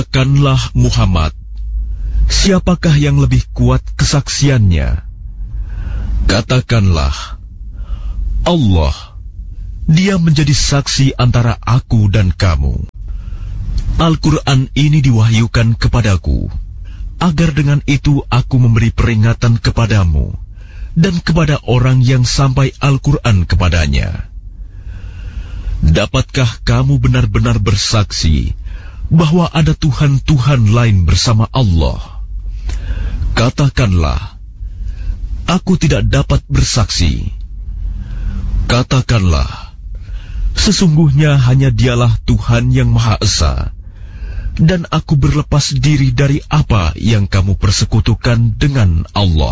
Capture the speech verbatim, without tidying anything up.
Katakanlah Muhammad, siapakah yang lebih kuat kesaksiannya? Katakanlah, Allah, Dia menjadi saksi antara aku dan kamu. Al-Quran ini diwahyukan kepadaku, agar dengan itu aku memberi peringatan kepadamu dan kepada orang yang sampai Al-Quran kepadanya. Dapatkah kamu benar-benar bersaksi bahwa ada Tuhan-Tuhan lain bersama Allah? Katakanlah, aku tidak dapat bersaksi. Katakanlah, sesungguhnya hanya Dialah Tuhan yang Maha Esa, dan aku berlepas diri dari apa yang kamu persekutukan dengan Allah.